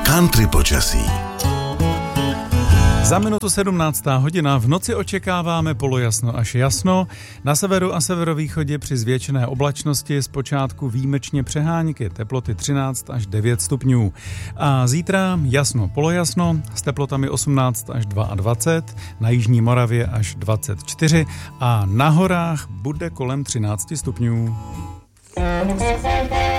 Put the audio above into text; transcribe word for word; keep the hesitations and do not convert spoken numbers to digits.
Country počasí. Za minutu sedmnáctá hodina v noci očekáváme polojasno až jasno. Na severu a severovýchodě při zvětšené oblačnosti zpočátku výjimečně přehánky, teploty třináct až devět stupňů. A zítra jasno polojasno s teplotami osmnáct až dvacet dva, na jižní Moravě až dvacet čtyři a na horách bude kolem třináct stupňů.